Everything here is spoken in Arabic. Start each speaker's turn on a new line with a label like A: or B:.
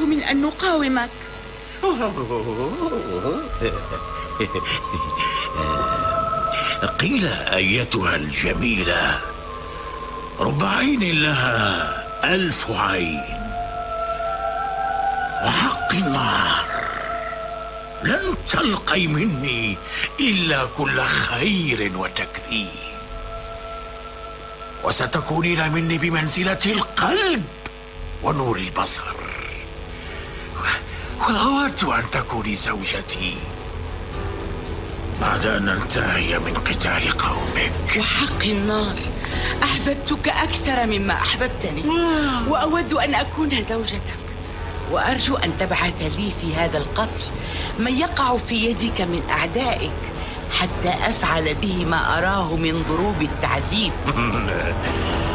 A: من أن نقاومك.
B: قيل أيتها الجميلة رب عين لها 1000 عين، وحق النار لن تلقي مني إلا كل خير وتكريم، وستكونين مني بمنزلة القلب ونور البصر، وأود أن تكوني زوجتي بعد أن ننتهي من قتال قومك.
A: وحق النار أحببتك أكثر مما أحببتني، وأود أن أكون زوجتك، وأرجو أن تبعث لي في هذا القصر من يقع في يدك من أعدائك حتى أفعل به ما أراه من ضروب التعذيب.